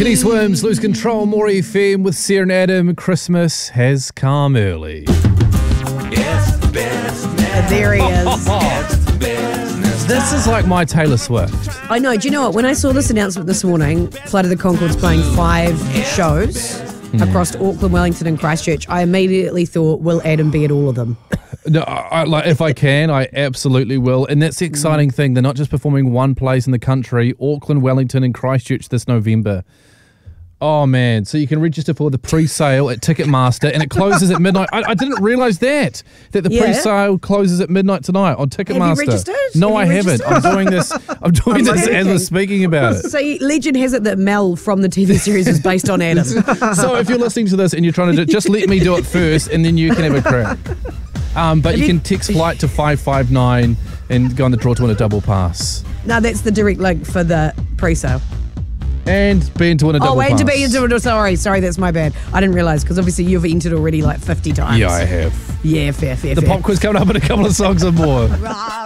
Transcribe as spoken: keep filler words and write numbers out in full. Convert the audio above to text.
Teddy Swims, Lose Control, More F M with Sarah and Adam. Christmas has come early. It's business. There he is. It's business. This is like my Taylor Swift. I know. Do you know what? When I saw this announcement this morning, Flight of the Conchords playing five shows across Auckland, Wellington and Christchurch, I immediately thought, will Adam be at all of them? No, I, like if I can, I absolutely will. And that's the exciting thing. They're not just performing one place in the country, Auckland, Wellington and Christchurch this November. Oh, man. So you can register for the pre-sale at Ticketmaster and it closes at midnight. I, I didn't realise that, that the Yeah. pre-sale closes at midnight tonight on Ticketmaster. Have you registered? No, Have I you haven't. registered? I'm doing this, I'm doing I'm this as we're joking. speaking about it. So legend has it that Mel from the T V series was based on Adam. So if you're listening to this and you're trying to do just let me do it first and then you can have a crack. Um, but you you- can text flight to five five nine and go on the draw to win a double pass. No, that's the direct link for the pre-sale. And be into win a double Oh, pass. and to be into it. Sorry, sorry, that's my bad. I didn't realise because obviously you've entered already like fifty times. Yeah, I have. Yeah, fair, fair, The fair. pop quiz coming up in a couple of songs or more. Right.